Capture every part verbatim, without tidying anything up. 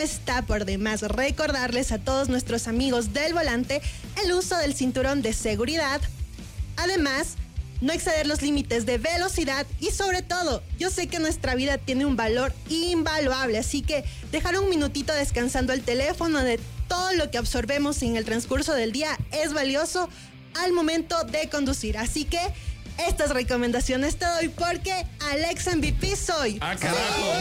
Está por demás recordarles a todos nuestros amigos del volante el uso del cinturón de seguridad. Además, no exceder los límites de velocidad y sobre todo, yo sé que nuestra vida tiene un valor invaluable, así que dejar un minutito descansando el teléfono de todo lo que absorbemos en el transcurso del día es valioso al momento de conducir. Así que estas recomendaciones te doy porque Alexa M V P soy. ¡Ah, carajo!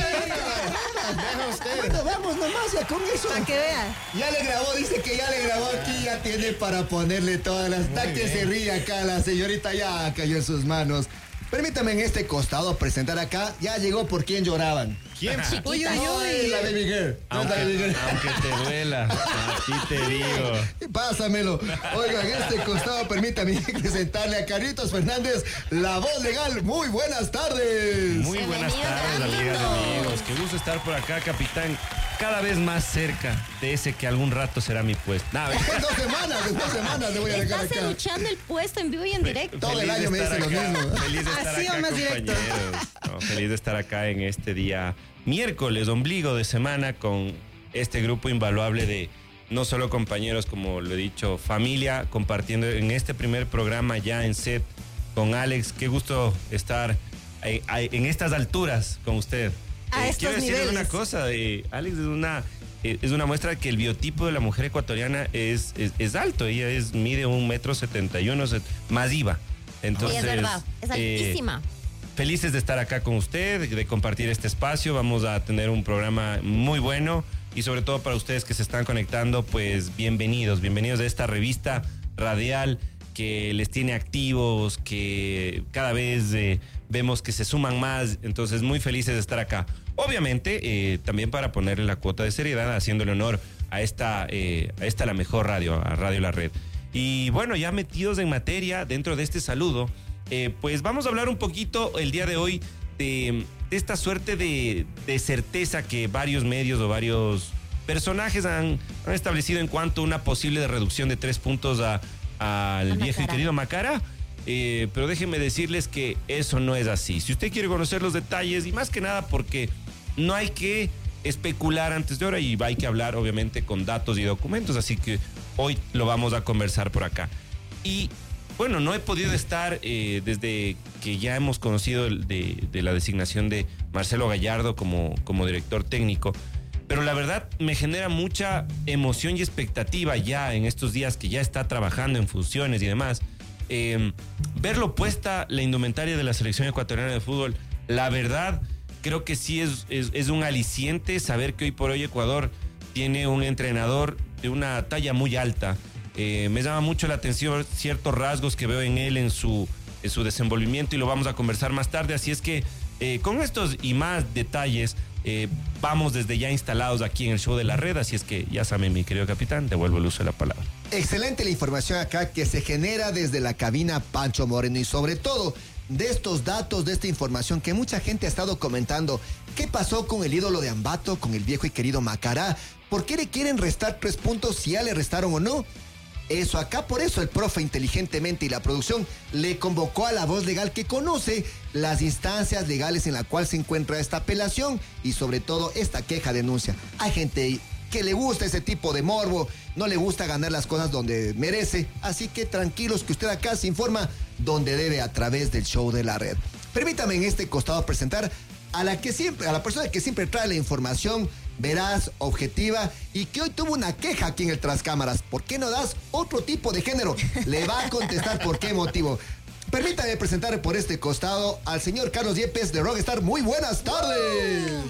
Deja usted. Bueno, vamos nomás ya con eso. Para que vea. Ya le grabó, dice que ya le grabó aquí, ya tiene para ponerle todas las tácticas. Se ríe acá, la señorita ya cayó en sus manos. Permítame en este costado presentar acá, ya llegó por quien lloraban. ¿Quién? Uy, uy, uy. La baby girl. No es la baby Aunque, girl. aunque te duela, a ti te digo. Pásamelo. Oigan, en este costado permítame presentarle a Carlitos Fernández, la voz legal. Muy buenas tardes. Muy buenas tardes, amigas y amigos. Qué gusto estar por acá, capitán. Cada vez más cerca de ese que algún rato será mi puesto. Nah, En dos semanas, en dos semanas le voy a dejar Estás acá. luchando el puesto en vivo y en directo. Todo el Feliz año de me estar dicen lo acá, mismo. Feliz de estar Así o acá, más directo. compañeros. No, feliz de estar acá en este día miércoles, ombligo de semana, con este grupo invaluable de no solo compañeros, como lo he dicho, familia, compartiendo en este primer programa ya en set con Alex. Qué gusto estar en, en estas alturas con usted. A Eh, estos quiero decirles niveles. una cosa, eh, Alex es una eh, es una muestra de que el biotipo de la mujer ecuatoriana es, es, es alto. Ella es mide un metro setenta y uno, set- masiva. Entonces, Sí, es verdad, es eh, altísima. Felices de estar acá con usted, de compartir este espacio. Vamos a tener un programa muy bueno y sobre todo para ustedes que se están conectando, pues bienvenidos, bienvenidos a esta revista radial que les tiene activos, que cada vez eh, vemos que se suman más, entonces muy felices de estar acá. Obviamente, eh, también para ponerle la cuota de seriedad, haciéndole honor a esta, eh, a esta la mejor radio, a Radio La Red. Y bueno, ya metidos en materia dentro de este saludo, Eh, pues vamos a hablar un poquito el día de hoy de, de esta suerte de, de certeza que varios medios o varios personajes han, han establecido en cuanto a una posible reducción de tres puntos a, al A viejo y Macará. querido Macará. Eh, pero déjenme decirles que eso no es así. Si usted quiere conocer los detalles, y más que nada porque no hay que especular antes de hora y hay que hablar obviamente con datos y documentos, así que hoy lo vamos a conversar por acá. Y bueno, no he podido estar eh, desde que ya hemos conocido el de, de la designación de Marcelo Gallardo como, como director técnico, pero la verdad me genera mucha emoción y expectativa ya en estos días que ya está trabajando en funciones y demás. Eh, verlo puesta la indumentaria de la selección ecuatoriana de fútbol, la verdad creo que sí es, es, es un aliciente saber que hoy por hoy Ecuador tiene un entrenador de una talla muy alta. Eh, me llama mucho la atención ciertos rasgos que veo en él, en su, en su desenvolvimiento, y lo vamos a conversar más tarde. Así es que eh, con estos y más detalles eh, vamos desde ya instalados aquí en el show de la red. Así es que ya saben, mi querido capitán, devuelvo el uso de la palabra. Excelente la información acá que se genera desde la cabina Pancho Moreno y sobre todo de estos datos, de esta información que mucha gente ha estado comentando. ¿Qué pasó con el ídolo de Ambato, con el viejo y querido Macará? ¿Por qué le quieren restar tres puntos si ya le restaron o no? Eso acá, por eso el profe inteligentemente y la producción le convocó a la voz legal que conoce las instancias legales en la cual se encuentra esta apelación y sobre todo esta queja denuncia. Hay gente que le gusta ese tipo de morbo, no le gusta ganar las cosas donde merece, así que tranquilos que usted acá se informa donde debe a través del show de la red. Permítame en este costado presentar a la que siempre, a la persona que siempre trae la información veraz, objetiva y que hoy tuvo una queja aquí en el Trascámaras. ¿Por qué no das otro tipo de género? Le va a contestar por qué motivo. Permítame presentar por este costado al señor Carlos Yepes de Rockstar. Muy buenas tardes.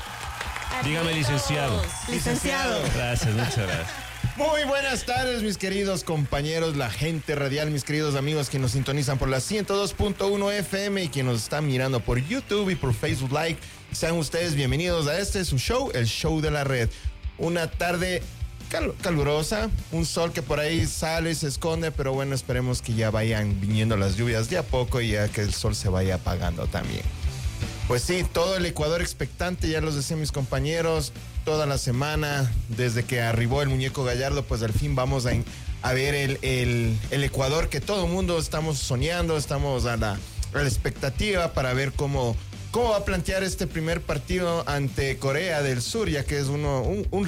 Dígame, licenciado. Licenciado. Gracias, muchas gracias. Muy buenas tardes, mis queridos compañeros, la gente radial, mis queridos amigos que nos sintonizan por la ciento dos punto uno F M y que nos están mirando por YouTube y por Facebook Live. Sean ustedes bienvenidos a este su show, el show de la red. Una tarde cal- calurosa, un sol que por ahí sale y se esconde, pero bueno, esperemos que ya vayan viniendo las lluvias de a poco y ya que el sol se vaya apagando también. Pues sí, todo el Ecuador expectante, ya los decían mis compañeros, toda la semana, desde que arribó el muñeco Gallardo, pues al fin vamos a, a ver el, el, el Ecuador que todo el mundo estamos soñando, estamos a la, a la expectativa para ver cómo, ¿Cómo va a plantear este primer partido ante Corea del Sur, ya que es uno un, un